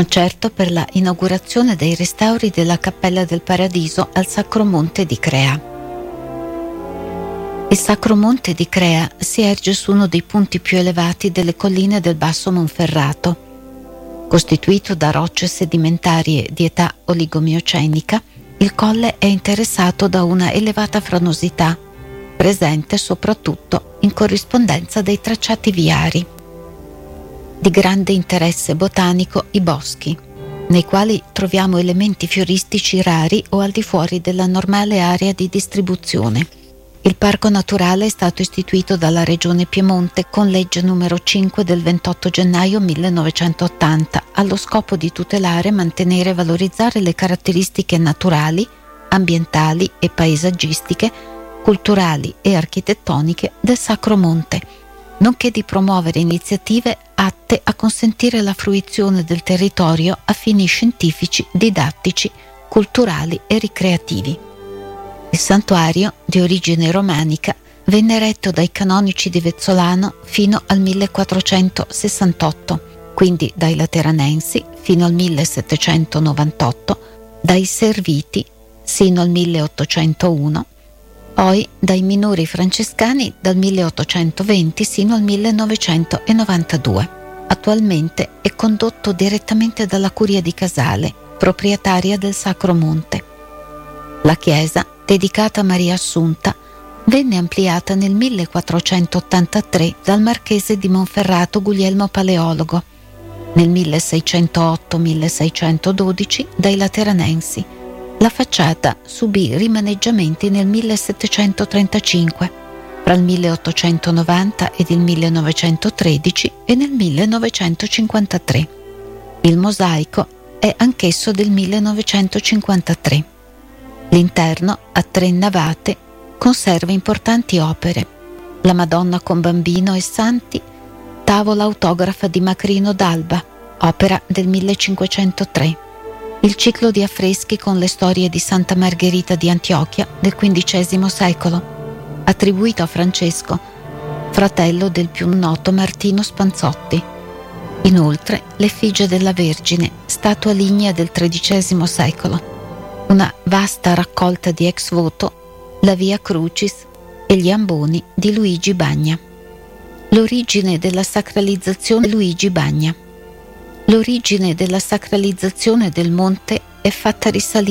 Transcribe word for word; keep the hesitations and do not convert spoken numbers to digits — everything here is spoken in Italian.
Concerto per la inaugurazione dei restauri della Cappella del Paradiso al Sacro Monte di Crea. Il Sacro Monte di Crea si erge su uno dei punti più elevati delle colline del Basso Monferrato. Costituito da rocce sedimentarie di età oligomiocenica, il colle è interessato da una elevata franosità, presente soprattutto in corrispondenza dei tracciati viari. Di grande interesse botanico i boschi, nei quali troviamo elementi fioristici rari o al di fuori della normale area di distribuzione. Il parco naturale è stato istituito dalla Regione Piemonte con legge numero cinque del ventotto gennaio millenovecentottanta allo scopo di tutelare, mantenere e valorizzare le caratteristiche naturali, ambientali e paesaggistiche, culturali e architettoniche del Sacro Monte, nonché di promuovere iniziative atte a consentire la fruizione del territorio a fini scientifici, didattici, culturali e ricreativi. Il santuario, di origine romanica, venne eretto dai canonici di Vezzolano fino al millequattrocentosessantotto, quindi dai Lateranensi fino al millesettecentonovantotto, dai Serviti sino al milleottocentouno, poi dai minori francescani dal milleottocentoventi sino al millenovecentonovantadue. Attualmente è condotto direttamente dalla Curia di Casale, proprietaria del Sacro Monte. La chiesa, dedicata a Maria Assunta, venne ampliata nel millequattrocentottantatré dal marchese di Monferrato Guglielmo Paleologo, nel milleseicentotto milleseicentododici dai Lateranensi. La facciata subì rimaneggiamenti nel millesettecentotrentacinque, fra il milleottocentonovanta ed il millenovecentotredici e nel millenovecentocinquantatré. Il mosaico è anch'esso del millenovecentocinquantatré. L'interno, a tre navate, conserva importanti opere: la Madonna con Bambino e Santi, tavola autografa di Macrino d'Alba, opera del millecinquecentotre, il ciclo di affreschi con le storie di Santa Margherita di Antiochia del quindicesimo secolo, attribuito a Francesco, fratello del più noto Martino Spanzotti. Inoltre l'effigie della Vergine, statua lignea del tredicesimo secolo, una vasta raccolta di ex voto, la Via Crucis e gli amboni di Luigi Bagna. L'origine della sacralizzazione Luigi Bagna. L'origine della sacralizzazione del monte è fatta risalire